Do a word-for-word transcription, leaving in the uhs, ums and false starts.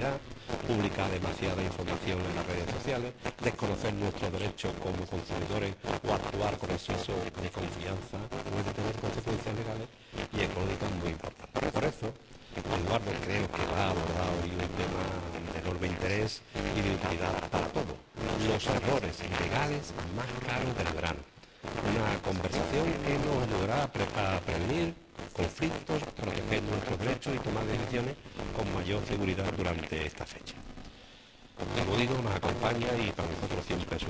inseguridad, publicar demasiada información en las redes sociales, desconocer nuestros derechos como consumidores o actuar con exceso de confianza puede tener consecuencias legales y económicas muy importantes. Por eso, Eduardo creo que va a abordar hoy un tema de enorme interés y de utilidad para todos: los errores legales más caros del verano. Una conversación que nos ayudará a, pre a prevenir conflictos, proteger nuestros derechos y tomar decisiones con mayor seguridad durante esta fecha. Como digo, nos acompaña y para nosotros siempre es un